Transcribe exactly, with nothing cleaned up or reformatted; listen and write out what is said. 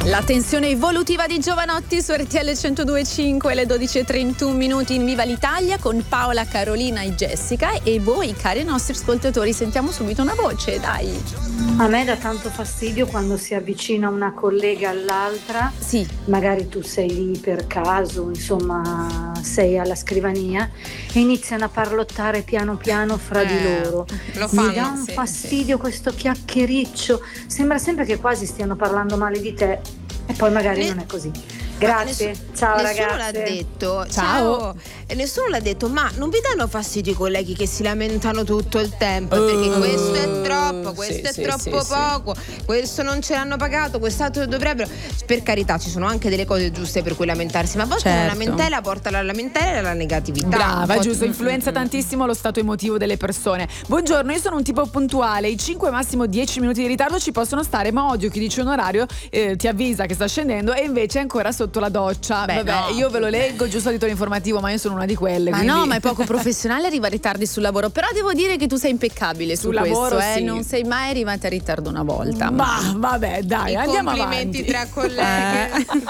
La tensione evolutiva di Giovanotti su R T L centodue e cinque, le dodici e trentuno minuti in Viva l'Italia con Paola, Carolina e Jessica. E voi, cari nostri ascoltatori, sentiamo subito una voce, dai. A me dà tanto fastidio quando si avvicina una collega all'altra, sì. Magari tu sei lì per caso, insomma sei alla scrivania e iniziano a parlottare piano piano fra eh, di loro. Lo Mi fanno, dà un sì, fastidio sì. Questo chiacchiericcio, sembra sempre che quasi stiano parlando male di te e poi magari ne... non è così. Grazie, nessuno, ciao nessuno ragazze. l'ha detto, ciao. ciao. E nessuno l'ha detto, ma non vi danno fastidio i colleghi che si lamentano tutto il tempo? Uh, perché questo è troppo, questo sì, è sì, troppo sì, poco, sì. questo non ce l'hanno pagato, quest'altro dovrebbero. Per carità, ci sono anche delle cose giuste per cui lamentarsi, ma a volte certo. una lamentela porta alla lamentela e alla negatività. Brava, giusto, influenza mm-hmm. tantissimo lo stato emotivo delle persone. Buongiorno, io sono un tipo puntuale, i cinque massimo dieci minuti di ritardo ci possono stare, ma odio chi dice un orario, eh, ti avvisa che sta scendendo e invece è ancora sotto la doccia. Beh, Vabbè, no. io ve lo leggo giusto a titolo informativo, ma io sono una di quelle. Ma quindi... no, ma è poco professionale arrivare tardi sul lavoro. Però devo dire che tu sei impeccabile sul su lavoro, questo, eh? sì. Non sei mai arrivata in ritardo una volta. Ma vabbè, dai, I andiamo complimenti avanti. tra colleghe. Eh.